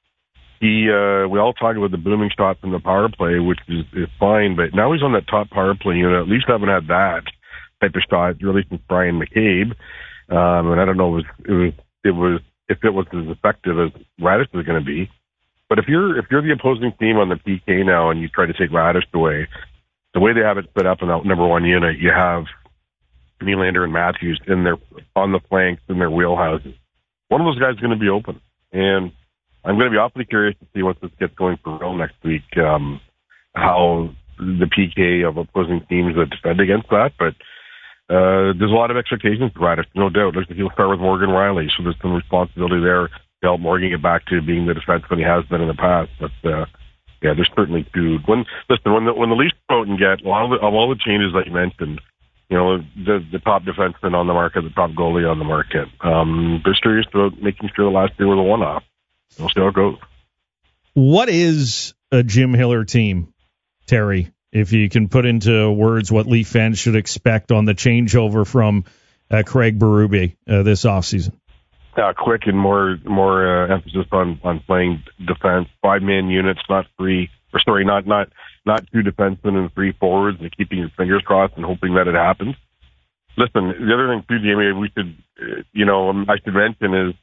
We all talk about the booming shot from the power play, which is fine, but now he's on that top power play unit. At least haven't had that type of shot really since Brian McCabe. And I don't know if it was as effective as Radish was going to be. But if you're the opposing team on the PK now and you try to take Radish away, the way they have it set up in that number one unit, you have Nylander and Matthews on the flanks in their wheelhouses. One of those guys is going to be open. And I'm going to be awfully curious to see once this gets going for real next week, how the PK of opposing teams that defend against that. But there's a lot of expectations for Radish, no doubt. Looks like he'll start with Morgan Riley, so there's some responsibility there to help Morgan get back to being the defenseman he has been in the past. But yeah, there's certainly two. When the Leafs go out and get all the changes that you mentioned, you know, the top defenseman on the market, the top goalie on the market, they're serious about making sure the last year was a one-off. We'll see how it goes. What is a Jim Hiller team, Terry? If you can put into words what Leaf fans should expect on the changeover from Craig Berube this offseason. Quick and more emphasis on playing defense. 5-man units, not two defensemen and 3 forwards, and keeping your fingers crossed and hoping that it happens. Listen, the other thing too, Jamie, we should, I should mention is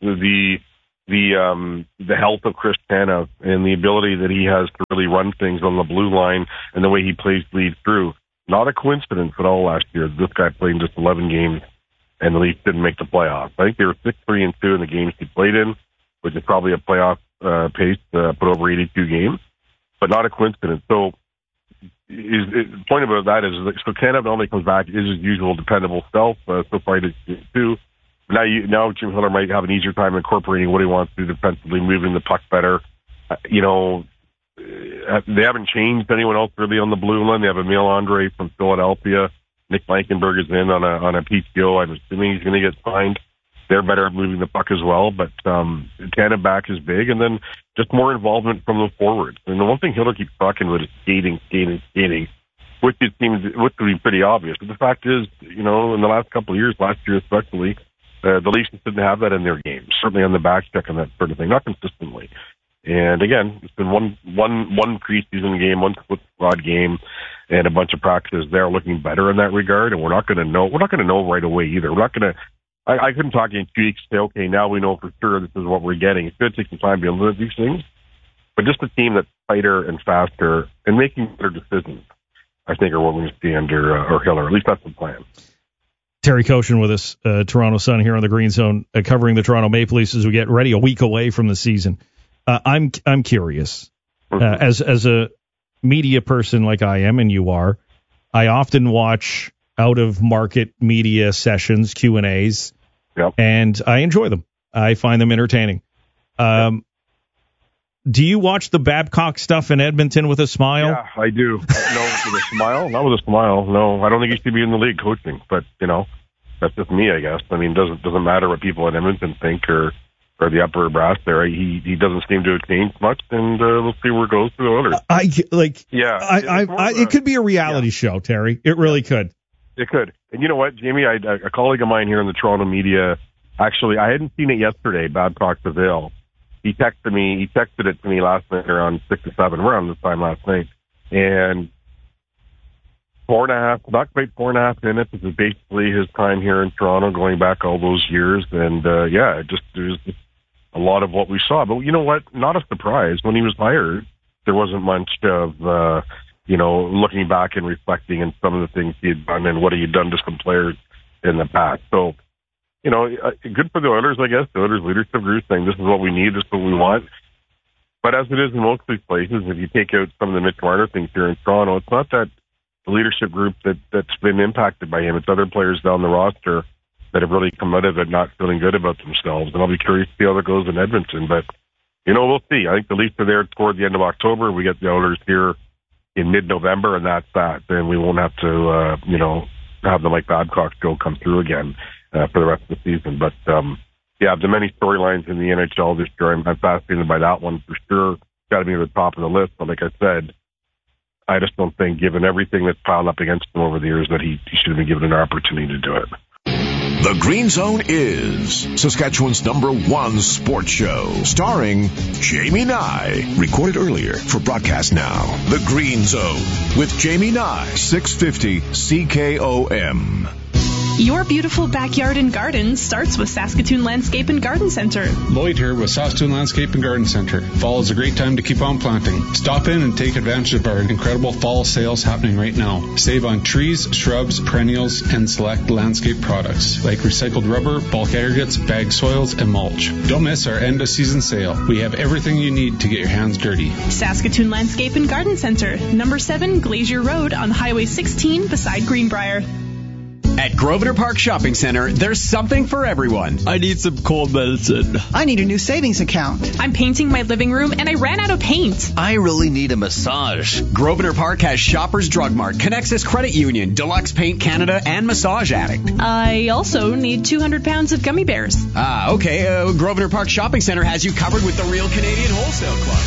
the health of Chris Tanev and the ability that he has to really run things on the blue line and the way he plays lead through. Not a coincidence at all last year. This guy played in just 11 games and the Leafs didn't make the playoffs. I think they were 6-3-2 in the games he played in, which is probably a playoff pace put over 82 games, but not a coincidence. So the point about that is so Tanev only comes back is his usual dependable self. So far he did too. Now Jim Hiller might have an easier time incorporating what he wants to do defensively, moving the puck better. They haven't changed anyone else really on the blue line. They have Emil Andre from Philadelphia. Nick Blankenberg is in on a PTO. I'm assuming he's going to get signed. They're better at moving the puck as well, but tandem back is big, and then just more involvement from the forwards. And the one thing Hiller keeps talking about is skating, which it seems would be pretty obvious. But the fact is, in the last couple of years, last year especially, the Leafs didn't have that in their game. Certainly on the back check and that sort of thing, not consistently. And again, it's been one preseason game, one split squad game, and a bunch of practices there looking better in that regard. And we're not going to know right away either. We're not going to. I couldn't talk in 2 weeks. Say, okay, now we know for sure this is what we're getting. It's going to take some time to implement these things, but just a team that's tighter and faster and making better decisions, I think, are what we're going to see under Hiller. At least that's the plan. Terry Koshin with us, Toronto Sun here on the Green Zone, covering the Toronto Maple Leafs as we get ready a week away from the season. I'm curious, as a media person like I am and you are, I often watch out-of-market media sessions, Q&As, and I enjoy them. I find them entertaining. Do you watch the Babcock stuff in Edmonton with a smile? Yeah, I do. No, with a smile? Not with a smile. No, I don't think he should be in the league coaching, but, that's just me, I guess. I mean, it doesn't matter what people in Edmonton think or the upper brass there. He doesn't seem to have changed much, and we'll see where it goes for the Oilers. It could be a reality show, Terry. It really could. It could. And you know what, Jamie? A colleague of mine here in the Toronto media, actually, I hadn't seen it yesterday, Babcock Seville. He texted it to me last night around 6 or 7, around this time last night. And not quite 4.5 minutes. This is basically his time here in Toronto, going back all those years. And, there's just a lot of what we saw. But you know what? Not a surprise. When he was hired, there wasn't much of, looking back and reflecting on some of the things he had done and what he had done to some players in the past. So, good for the Oilers, I guess. The Oilers leadership group saying this is what we need, this is what we want. But as it is in most of these places, if you take out some of the Mitch Marner things here in Toronto, it's not that the leadership group that's been impacted by him. It's other players down the roster that have really come out of it not feeling good about themselves. And I'll be curious to see how that goes in Edmonton. But, we'll see. I think the Leafs are there toward the end of October. We get the Oilers here in mid-November, and that's that. Then we won't have to, have the Mike Babcock show come through again for the rest of the season. But, the many storylines in the NHL this year, I'm fascinated by that one for sure. Got to be at the top of the list. But like I said, I just don't think, given everything that's piled up against him over the years, that he should have been given an opportunity to do it. The Green Zone is Saskatchewan's #1 sports show, starring Jamie Nye. Recorded earlier for broadcast now. The Green Zone with Jamie Nye, 650 CKOM. Your beautiful backyard and garden starts with Saskatoon Landscape and Garden Center. Lloyd here with Saskatoon Landscape and Garden Center. Fall is a great time to keep on planting. Stop in and take advantage of our incredible fall sales happening right now. Save on trees, shrubs, perennials, and select landscape products like recycled rubber, bulk aggregates, bagged soils, and mulch. Don't miss our end of season sale. We have everything you need to get your hands dirty. Saskatoon Landscape and Garden Center, number 7 Glacier Road on Highway 16 beside Greenbrier. At Grosvenor Park Shopping Center, there's something for everyone. I need some cold medicine. I need a new savings account. I'm painting my living room and I ran out of paint. I really need a massage. Grosvenor Park has Shoppers Drug Mart, Connexus Credit Union, Deluxe Paint Canada, and Massage Addict. I also need 200 pounds of gummy bears. Okay. Grosvenor Park Shopping Center has you covered with the Real Canadian Wholesale Club.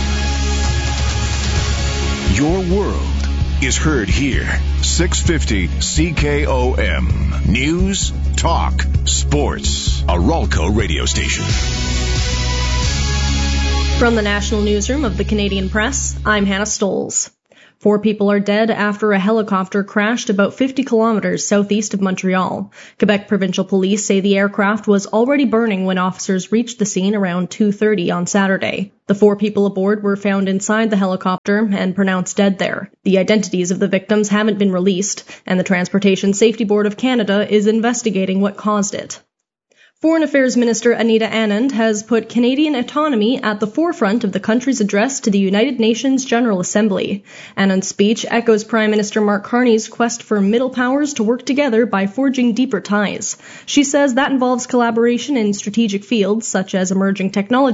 Your world is heard here. 650 CKOM. News, talk, sports. A Ralco radio station. From the National Newsroom of the Canadian Press, I'm Hannah Stoles. 4 people are dead after a helicopter crashed about 50 kilometers southeast of Montreal. Quebec Provincial Police say the aircraft was already burning when officers reached the scene around 2:30 on Saturday. The 4 people aboard were found inside the helicopter and pronounced dead there. The identities of the victims haven't been released, and the Transportation Safety Board of Canada is investigating what caused it. Foreign Affairs Minister Anita Anand has put Canadian autonomy at the forefront of the country's address to the United Nations General Assembly. Anand's speech echoes Prime Minister Mark Carney's quest for middle powers to work together by forging deeper ties. She says that involves collaboration in strategic fields such as emerging technologies,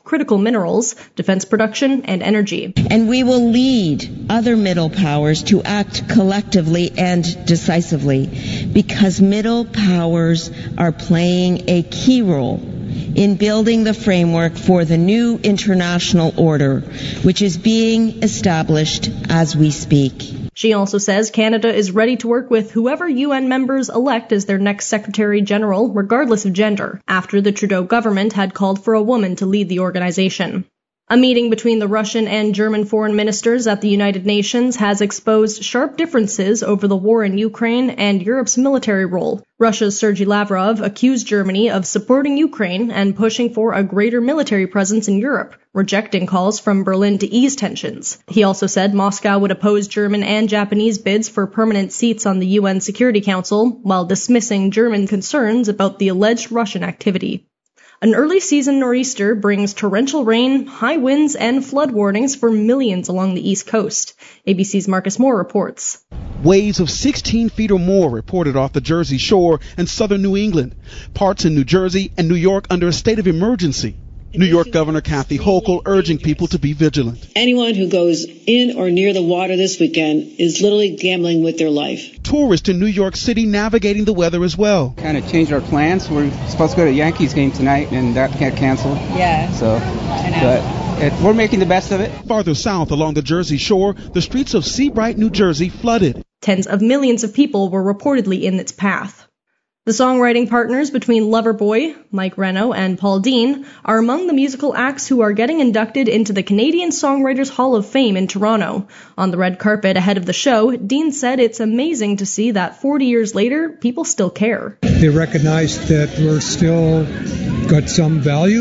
critical minerals, defense production, and energy. And we will lead other middle powers to act collectively and decisively, because middle powers are playing a key role in building the framework for the new international order, which is being established as we speak. She also says Canada is ready to work with whoever UN members elect as their next Secretary General, regardless of gender, after the Trudeau government had called for a woman to lead the organization. A meeting between the Russian and German foreign ministers at the United Nations has exposed sharp differences over the war in Ukraine and Europe's military role. Russia's Sergei Lavrov accused Germany of supporting Ukraine and pushing for a greater military presence in Europe, rejecting calls from Berlin to ease tensions. He also said Moscow would oppose German and Japanese bids for permanent seats on the UN Security Council, while dismissing German concerns about the alleged Russian activity. An early season nor'easter brings torrential rain, high winds, and flood warnings for millions along the East Coast. ABC's Marcus Moore reports. Waves of 16 feet or more reported off the Jersey Shore and southern New England. Parts in New Jersey and New York under a state of emergency. New York Governor Kathy Hochul urging people to be vigilant. Anyone who goes in or near the water this weekend is literally gambling with their life. Tourists in New York City navigating the weather as well. Kind of changed our plans. We're supposed to go to a Yankees game tonight, and that got canceled. Yeah. So, but we're making the best of it. Farther south along the Jersey Shore, the streets of Seabright, New Jersey flooded. Tens of millions of people were reportedly in its path. The songwriting partners between Loverboy, Mike Reno, and Paul Dean are among the musical acts who are getting inducted into the Canadian Songwriters Hall of Fame in Toronto. On the red carpet ahead of the show, Dean said it's amazing to see that 40 years later, people still care. They recognize that we're still got some value,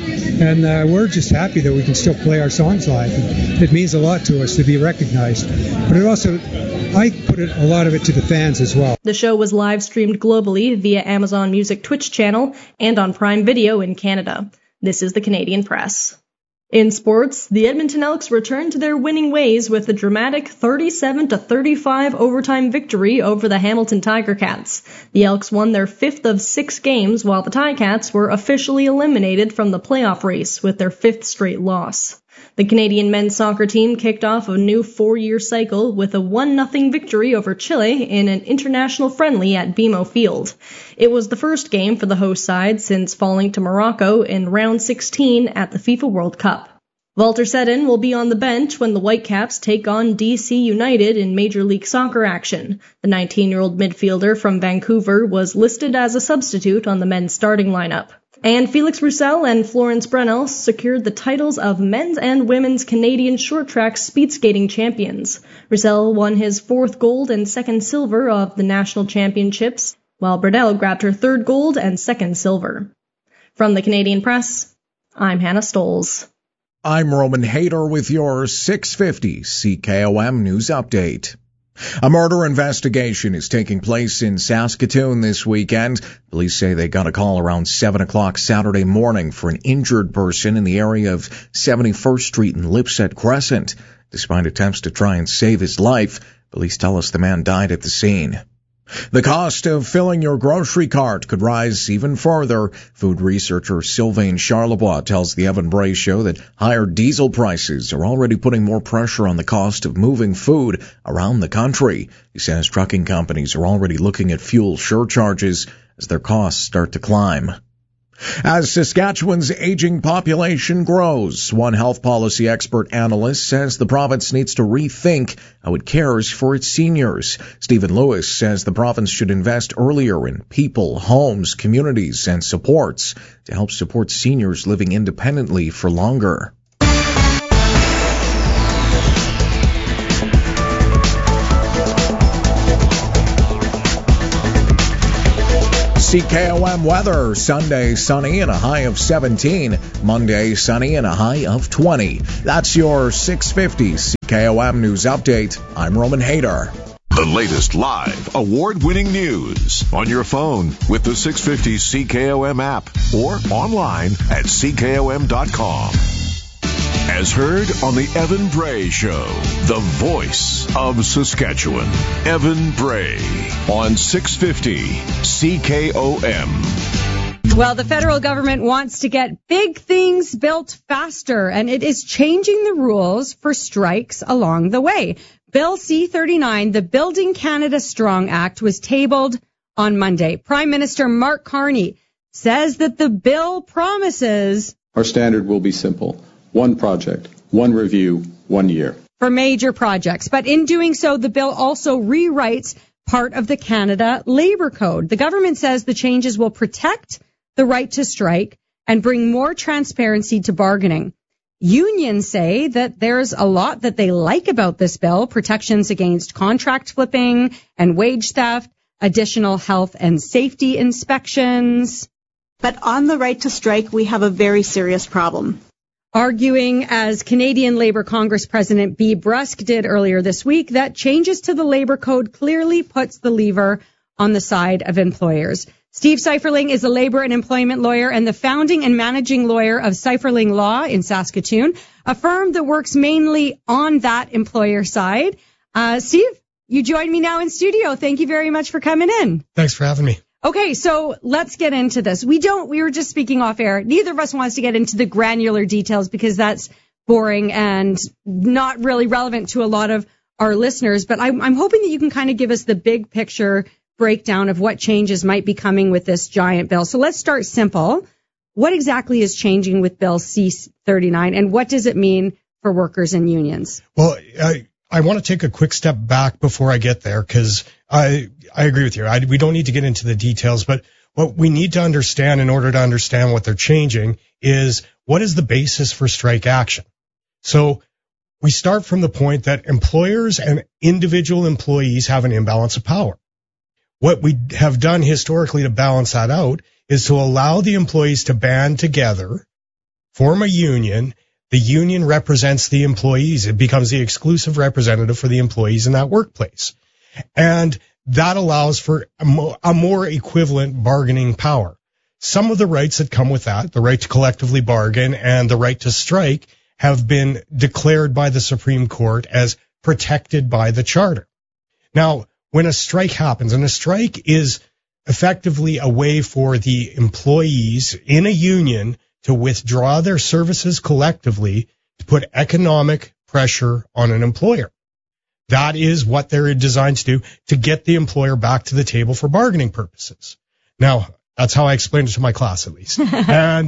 and we're just happy that we can still play our songs live. It means a lot to us to be recognized. But it also, I put a lot of it to the fans as well. The show was live streamed globally via Amazon Music Twitch channel and on Prime Video in Canada. This is the Canadian Press. In sports, the Edmonton Elks returned to their winning ways with a dramatic 37-35 overtime victory over the Hamilton Tiger Cats. The Elks won their 5th of 6 games, while the Ticats were officially eliminated from the playoff race with their 5th straight loss. The Canadian men's soccer team kicked off a new 4-year cycle with a 1-0 victory over Chile in an international friendly at BMO Field. It was the first game for the host side since falling to Morocco in round 16 at the FIFA World Cup. Walter Sedin will be on the bench when the Whitecaps take on DC United in Major League Soccer action. The 19-year-old midfielder from Vancouver was listed as a substitute on the men's starting lineup. And Felix Roussel and Florence Brennel secured the titles of men's and women's Canadian short track speed skating champions. Roussel won his 4th gold and 2nd silver of the national championships, while Brennel grabbed her 3rd gold and 2nd silver. From the Canadian Press, I'm Hannah Stolz. I'm Roman Hayter with your 650 CKOM News Update. A murder investigation is taking place in Saskatoon this weekend. Police say they got a call around 7 o'clock Saturday morning for an injured person in the area of 71st Street and Lipset Crescent. Despite attempts to try and save his life, police tell us the man died at the scene. The cost of filling your grocery cart could rise even further. Food researcher Sylvain Charlebois tells the Evan Bray Show that higher diesel prices are already putting more pressure on the cost of moving food around the country. He says trucking companies are already looking at fuel surcharges as their costs start to climb. As Saskatchewan's aging population grows, one health policy expert analyst says the province needs to rethink how it cares for its seniors. Stephen Lewis says the province should invest earlier in people, homes, communities, and supports to help support seniors living independently for longer. CKOM weather, Sunday sunny and a high of 17, Monday sunny and a high of 20. That's your 650 CKOM News Update. I'm Roman Hayter. The latest live, award-winning news on your phone with the 650 CKOM app or online at CKOM.com. As heard on the Evan Bray Show, the voice of Saskatchewan, Evan Bray, on 650 CKOM. Well, the federal government wants to get big things built faster, and it is changing the rules for strikes along the way. Bill C-39, the Building Canada Strong Act, was tabled on Monday. Prime Minister Mark Carney says that the bill promises our standard will be simple. One project, one review, 1 year. For major projects. But in doing so, the bill also rewrites part of the Canada Labour Code. The government says the changes will protect the right to strike and bring more transparency to bargaining. Unions say that there's a lot that they like about this bill: protections against contract flipping and wage theft, additional health and safety inspections. But on the right to strike, we have a very serious problem. Arguing, as Canadian Labour Congress President Bea Brusk did earlier this week, that changes to the Labour Code clearly puts the lever on the side of employers. Steve Seiferling is a labour and employment lawyer and the founding and managing lawyer of Seiferling Law in Saskatoon, a firm that works mainly on that employer side. Steve, you join me now in studio. Thank you very much for coming in. Thanks for having me. Okay, so let's get into this. We were just speaking off air. Neither of us wants to get into the granular details because that's boring and not really relevant to a lot of our listeners. But I'm hoping that you can kind of give us the big picture breakdown of what changes might be coming with this giant bill. So let's start simple. What exactly is changing with Bill C-39, and what does it mean for workers and unions? Well, I want to take a quick step back before I get there, because I agree with you. We don't need to get into the details, but what we need to understand in order to understand what they're changing is what is the basis for strike action. So we start from the point that employers and individual employees have an imbalance of power. What we have done historically to balance that out is to allow the employees to band together, form a union. The union represents the employees. It becomes the exclusive representative for the employees in that workplace. And that allows for a more equivalent bargaining power. Some of the rights that come with that, the right to collectively bargain and the right to strike, have been declared by the Supreme Court as protected by the Charter. Now, when a strike happens, and a strike is effectively a way for the employees in a union to withdraw their services collectively to put economic pressure on an employer. That is what they're designed to do, to get the employer back to the table for bargaining purposes. Now, that's how I explained it to my class, at least. And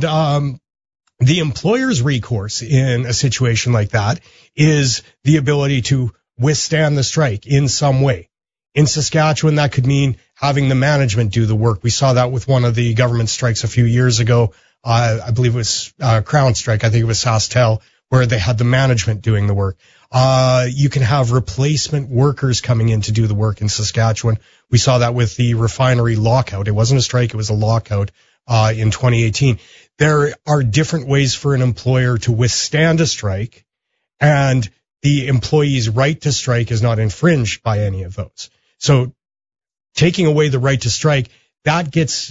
the employer's recourse in a situation like that is the ability to withstand the strike in some way. In Saskatchewan, that could mean having the management do the work. We saw that with one of the government strikes a few years ago. I believe it was Crown strike. I think it was SaskTel, where they had the management doing the work. You can have replacement workers coming in to do the work in Saskatchewan. We saw that with the refinery lockout. It wasn't a strike, it was a lockout in 2018. There are different ways for an employer to withstand a strike, and the employee's right to strike is not infringed by any of those. So taking away the right to strike, that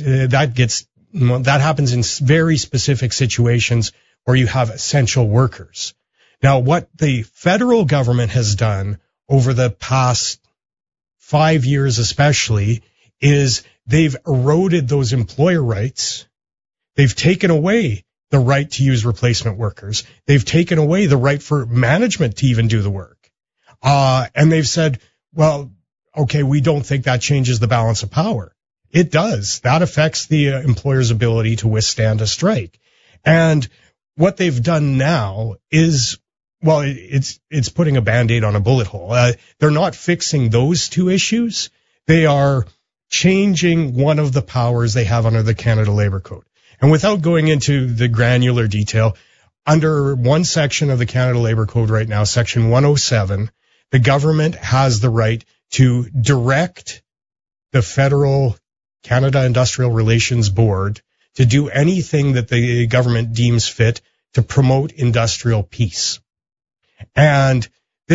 happens in very specific situations where you have essential workers. Now, what the federal government has done over the past 5 years especially is they've eroded those employer rights. They've taken away the right to use replacement workers. They've taken away the right for management to even do the work. And they've said, well, okay, we don't think that changes the balance of power. It does. That affects the employer's ability to withstand a strike. And what they've done now is, well, it's putting a Band-Aid on a bullet hole. They're not fixing those two issues. They are changing one of the powers they have under the Canada Labour Code. And without going into the granular detail, under one section of the Canada Labour Code right now, Section 107, the government has the right to direct the federal Canada Industrial Relations Board to do anything that the government deems fit to promote industrial peace. And